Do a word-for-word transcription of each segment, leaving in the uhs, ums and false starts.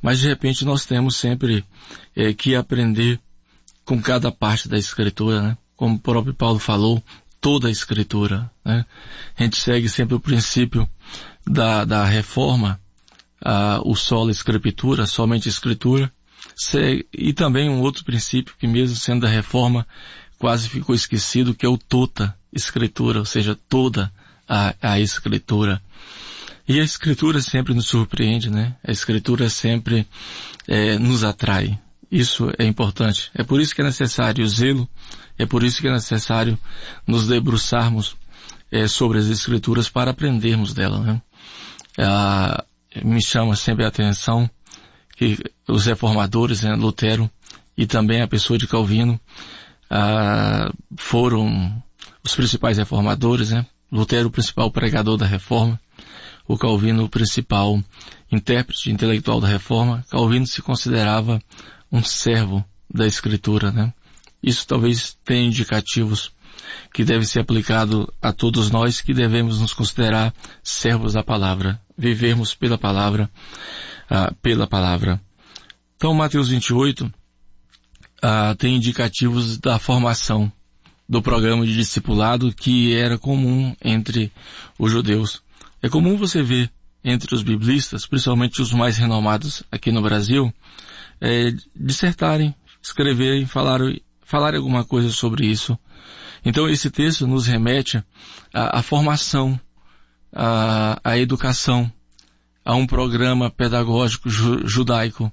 mas de repente nós temos sempre é, que aprender com cada parte da Escritura, né? Como o próprio Paulo falou, toda a Escritura, né? A gente segue sempre o princípio da, da reforma, a, o solo Escritura, somente Escritura, segue, e também um outro princípio que mesmo sendo da reforma quase ficou esquecido, que é o tota Escritura, ou seja, toda a, a Escritura. E a Escritura sempre nos surpreende, né? A Escritura sempre é, nos atrai. Isso é importante. É por isso que é necessário o zelo, é por isso que é necessário nos debruçarmos é, sobre as Escrituras para aprendermos dela, né? Ah, me chama sempre a atenção que os reformadores, né, Lutero e também a pessoa de Calvino, ah, foram os principais reformadores, né? Lutero, o principal pregador da reforma, o Calvino, o principal intérprete intelectual da reforma. Calvino se considerava um servo da Escritura, né? Isso talvez tenha indicativos que devem ser aplicados a todos nós, que devemos nos considerar servos da palavra, vivermos pela palavra, ah, pela palavra. Então, Mateus vinte e oito ah, tem indicativos da formação do programa de discipulado que era comum entre os judeus. É comum você ver entre os biblistas, principalmente os mais renomados aqui no Brasil, é, dissertarem, escreverem, falarem, falarem alguma coisa sobre isso. Então esse texto nos remete à, à formação, à, à educação, a um programa pedagógico ju, judaico.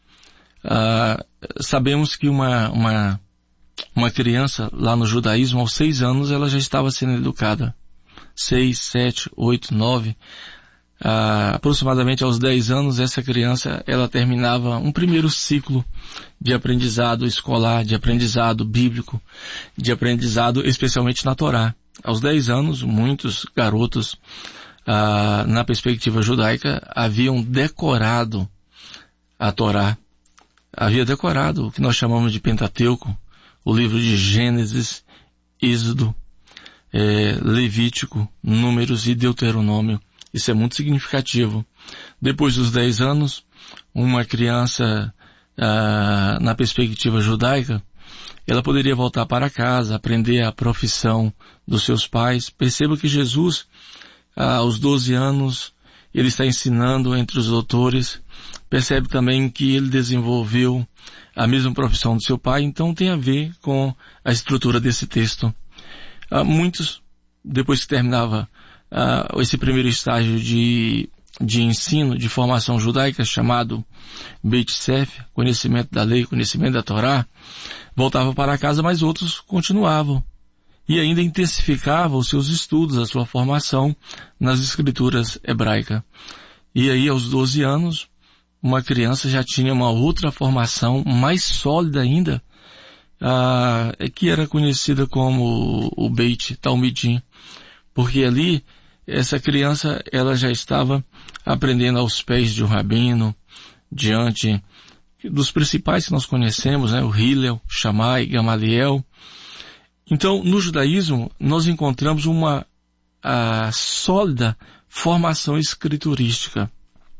Ah, sabemos que uma, uma, uma criança lá no judaísmo, aos seis anos, ela já estava sendo educada. Seis, sete, oito, nove, ah, aproximadamente aos dez anos, essa criança, ela terminava um primeiro ciclo de aprendizado escolar, de aprendizado bíblico, de aprendizado especialmente na Torá. Aos dez anos, muitos garotos, ah, na perspectiva judaica, haviam decorado a Torá, havia decorado o que nós chamamos de Pentateuco, o livro de Gênesis, Êxodo, É, Levítico, Números e Deuteronômio. Isso é muito significativo. Depois dos dez anos, uma criança, ah, na perspectiva judaica, ela poderia voltar para casa, aprender a profissão dos seus pais. Perceba que Jesus, ah, aos doze anos, ele está ensinando entre os doutores. Percebe também que ele desenvolveu a mesma profissão do seu pai, então tem a ver com a estrutura desse texto. Uh, muitos, depois que terminava uh, esse primeiro estágio de, de ensino, de formação judaica, chamado Beit Sefer, conhecimento da lei, conhecimento da Torá, voltavam para casa, mas outros continuavam e ainda intensificavam os seus estudos, a sua formação nas escrituras hebraicas. E aí, aos doze anos, uma criança já tinha uma outra formação mais sólida ainda, Ah, que era conhecida como o Beit Talmidim, porque ali essa criança ela já estava aprendendo aos pés de um rabino, diante dos principais que nós conhecemos, né, o Hillel, Shammai, Gamaliel. Então, no judaísmo, nós encontramos uma a, sólida formação escriturística.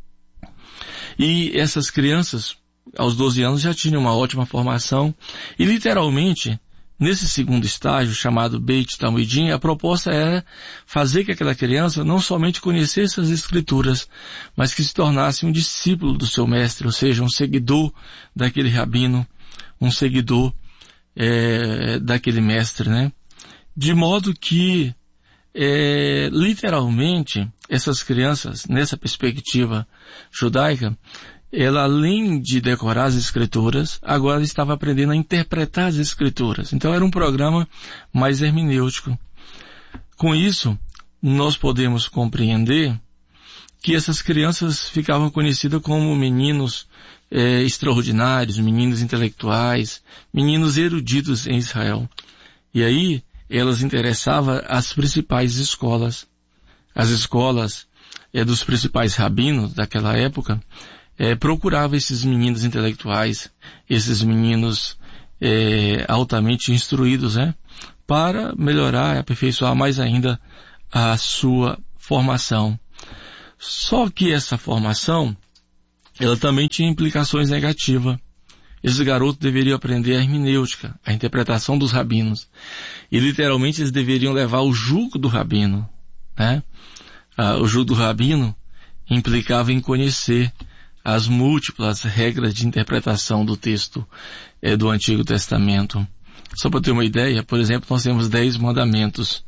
E essas crianças, aos doze anos, já tinham uma ótima formação. E, literalmente, nesse segundo estágio, chamado Beit Talmidim, a proposta era fazer que aquela criança não somente conhecesse as Escrituras, mas que se tornasse um discípulo do seu mestre, ou seja, um seguidor daquele rabino, um seguidor é, daquele mestre, né? De modo que, é, literalmente, essas crianças, nessa perspectiva judaica, ela, além de decorar as Escrituras, agora estava aprendendo a interpretar as Escrituras. Então era um programa mais hermenêutico. Com isso, nós podemos compreender que essas crianças ficavam conhecidas como meninos é, extraordinários, meninos intelectuais, meninos eruditos em Israel. E aí, elas interessavam as principais escolas. As escolas é, dos principais rabinos daquela época, É, procurava esses meninos intelectuais, esses meninos é, altamente instruídos, né, para melhorar e aperfeiçoar mais ainda a sua formação. Só que essa formação, ela também tinha implicações negativas. Esses garotos deveriam aprender a hermenêutica, a interpretação dos rabinos. E literalmente eles deveriam levar o jugo do rabino, né? Ah, o jugo do rabino implicava em conhecer as múltiplas regras de interpretação do texto eh, do Antigo Testamento. Só para ter uma ideia, por exemplo, nós temos dez mandamentos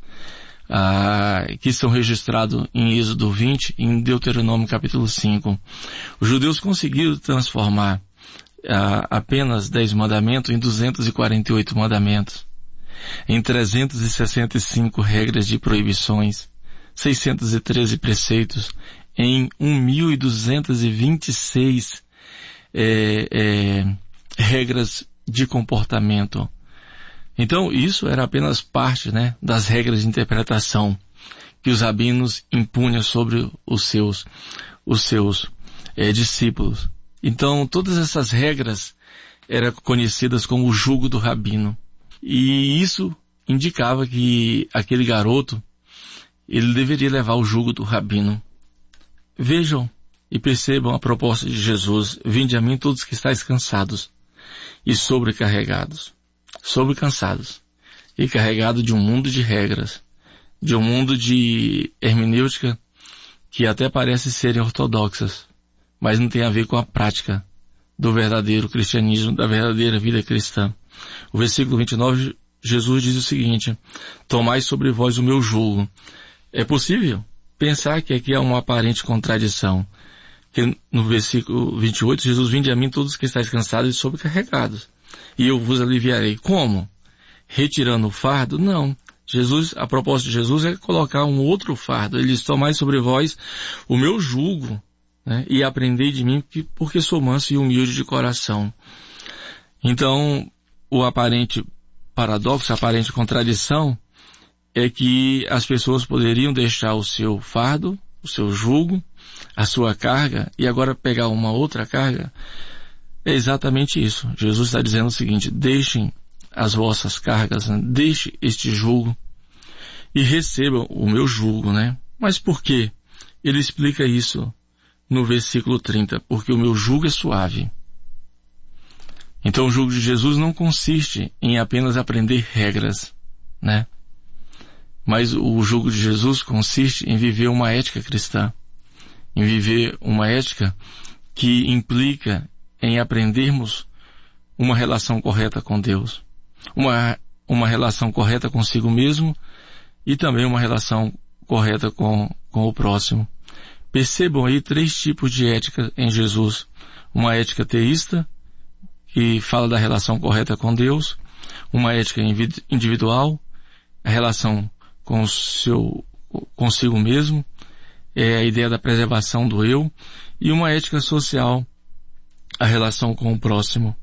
ah, que são registrados em Êxodo vinte e em Deuteronômio capítulo cinco. Os judeus conseguiram transformar ah, apenas dez mandamentos em duzentos e quarenta e oito mandamentos, em trezentos e sessenta e cinco regras de proibições, seiscentos e treze preceitos, em mil duzentos e vinte e seis é, é, regras de comportamento. Então, isso era apenas parte, né, das regras de interpretação que os rabinos impunham sobre os seus, os seus é, discípulos. Então, todas essas regras eram conhecidas como o jugo do rabino. E isso indicava que aquele garoto, ele deveria levar o jugo do rabino. Vejam e percebam a proposta de Jesus: vinde a mim todos que estáis cansados e sobrecarregados. Sobrecansados e carregados de um mundo de regras, de um mundo de hermenêutica que até parece serem ortodoxas, mas não tem a ver com a prática do verdadeiro cristianismo, da verdadeira vida cristã. O versículo vinte e nove, Jesus diz o seguinte: tomai sobre vós o meu jugo. É possível pensar que aqui há uma aparente contradição, que no versículo vinte e oito, Jesus: vinde a mim todos que estáis cansados e sobrecarregados, e eu vos aliviarei. Como? Retirando o fardo? Não. Jesus, a proposta de Jesus é colocar um outro fardo. Ele diz: tomai sobre vós o meu jugo, né, e aprendei de mim, porque sou manso e humilde de coração. Então, o aparente paradoxo, a aparente contradição, é que as pessoas poderiam deixar o seu fardo, o seu jugo, a sua carga, e agora pegar uma outra carga. É exatamente isso. Jesus está dizendo o seguinte: deixem as vossas cargas, né? Deixe este jugo e recebam o meu jugo, né? Mas por quê? Ele explica isso no versículo trinta: porque o meu jugo é suave. Então o jugo de Jesus não consiste em apenas aprender regras, né? Mas o jugo de Jesus consiste em viver uma ética cristã, em viver uma ética que implica em aprendermos uma relação correta com Deus, uma, uma relação correta consigo mesmo e também uma relação correta com, com o próximo. Percebam aí três tipos de ética em Jesus: uma ética teísta, que fala da relação correta com Deus; uma ética individual, a relação com o seu, consigo mesmo, é a ideia da preservação do eu; e uma ética social, a relação com o próximo.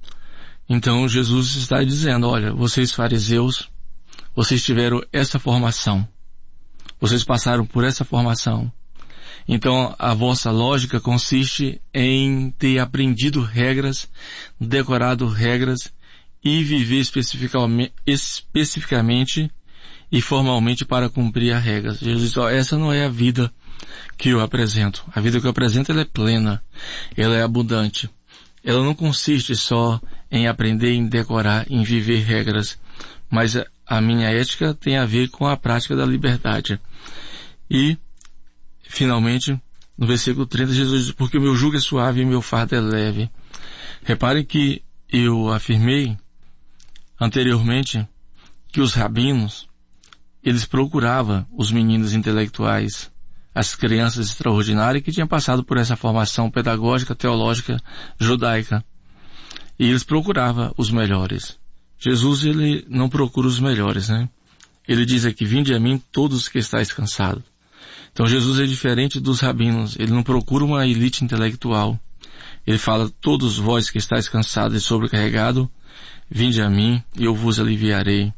Então Jesus está dizendo: olha, vocês fariseus, vocês tiveram essa formação, vocês passaram por essa formação, então a vossa lógica consiste em ter aprendido regras, decorado regras e viver especificamente, especificamente e formalmente para cumprir as regras. Jesus diz: ó, essa não é a vida que eu apresento. A vida que eu apresento, ela é plena, ela é abundante. Ela não consiste só em aprender, em decorar, em viver regras, mas a minha ética tem a ver com a prática da liberdade. E, finalmente, no versículo trinta, Jesus diz: porque o meu jugo é suave e o meu fardo é leve. Reparem que eu afirmei anteriormente que os rabinos, eles procuravam os meninos intelectuais, as crianças extraordinárias que tinham passado por essa formação pedagógica, teológica, judaica. E eles procuravam os melhores. Jesus, ele não procura os melhores, né? Ele diz aqui: vinde a mim todos que estáis cansados. Então Jesus é diferente dos rabinos. Ele não procura uma elite intelectual. Ele fala: todos vós que estáis cansados e sobrecarregados, vinde a mim e eu vos aliviarei.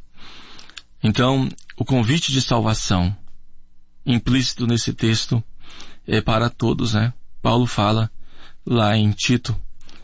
Então, o convite de salvação implícito nesse texto é para todos, né? Paulo fala lá em Tito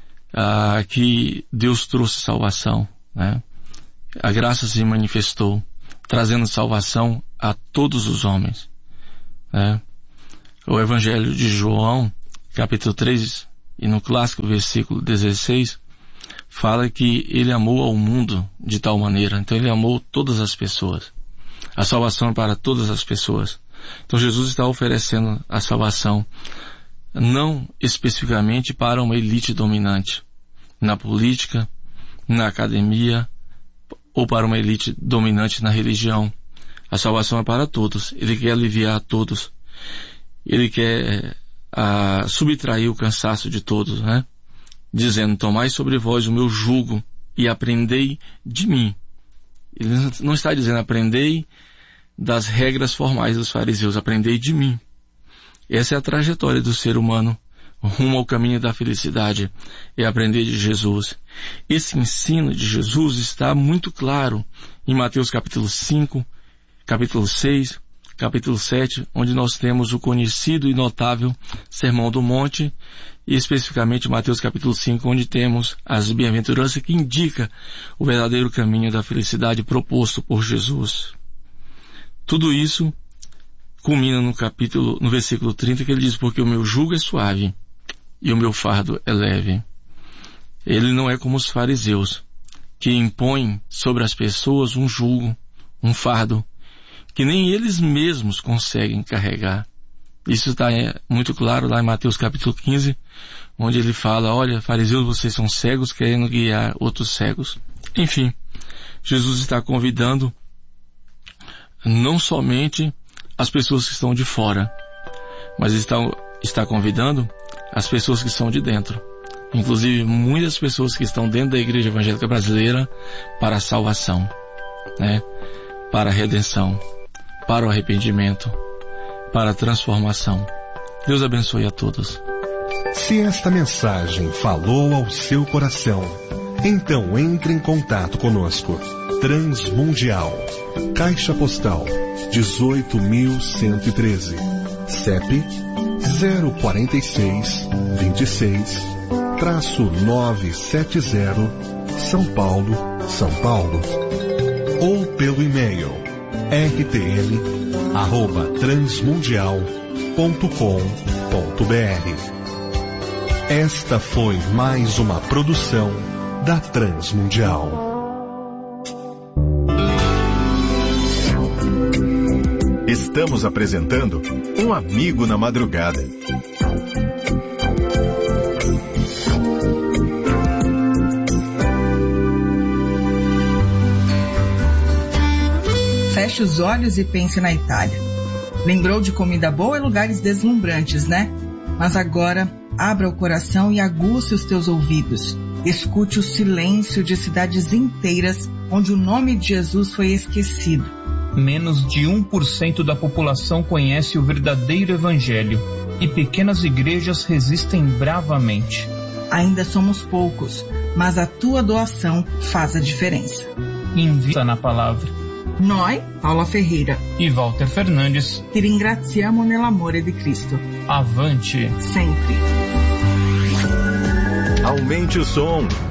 ah, que Deus trouxe salvação, né? A graça se manifestou, trazendo salvação a todos os homens, né? O Evangelho de João, capítulo três e no clássico versículo dezesseis, fala que ele amou ao mundo de tal maneira. Então ele amou todas as pessoas. A salvação é para todas as pessoas. Então Jesus está oferecendo a salvação não especificamente para uma elite dominante, na política, na academia, ou para uma elite dominante na religião. A salvação é para todos. Ele quer aliviar a todos. Ele quer a, subtrair o cansaço de todos, né? Dizendo, tomai sobre vós o meu jugo e aprendei de mim. Ele não está dizendo, aprendei das regras formais dos fariseus, aprendei de mim. Essa é a trajetória do ser humano rumo ao caminho da felicidade, é aprender de Jesus. Esse ensino de Jesus está muito claro em Mateus capítulo cinco, capítulo seis, capítulo sete, onde nós temos o conhecido e notável Sermão do Monte, e especificamente Mateus capítulo cinco, onde temos as bem-aventuranças que indica o verdadeiro caminho da felicidade proposto por Jesus. Tudo isso culmina no capítulo, no versículo trinta, que ele diz, porque o meu jugo é suave e o meu fardo é leve. Ele não é como os fariseus, que impõem sobre as pessoas um jugo, um fardo, que nem eles mesmos conseguem carregar. Isso está muito claro lá em Mateus capítulo quinze, onde ele fala, olha, fariseus, vocês são cegos querendo guiar outros cegos. Enfim, Jesus está convidando não somente as pessoas que estão de fora, mas está, está convidando as pessoas que estão de dentro. Inclusive muitas pessoas que estão dentro da Igreja Evangélica Brasileira para a salvação, né? Para a redenção, para o arrependimento, para a transformação. Deus abençoe a todos. Se esta mensagem falou ao seu coração, então entre em contato conosco. Transmundial, Caixa Postal dezoito mil cento e treze, C E P zero quatro seis, vinte e seis, novecentos e setenta, São Paulo, São Paulo. Ou pelo e-mail r t l arroba transmundial ponto com ponto b r. Esta foi mais uma produção da Transmundial. Estamos apresentando Um Amigo na Madrugada. Feche os olhos e pense na Itália. Lembrou de comida boa e lugares deslumbrantes, né? Mas agora, abra o coração e aguce os teus ouvidos. Escute o silêncio de cidades inteiras onde o nome de Jesus foi esquecido. Menos de um por cento da população conhece o verdadeiro evangelho e pequenas igrejas resistem bravamente. Ainda somos poucos, mas a tua doação faz a diferença. Invista na palavra. Noi, Paula Ferreira e Walter Fernandes, ti ringraziamo nell'amore di Cristo. Avante! Sempre. Aumente o som.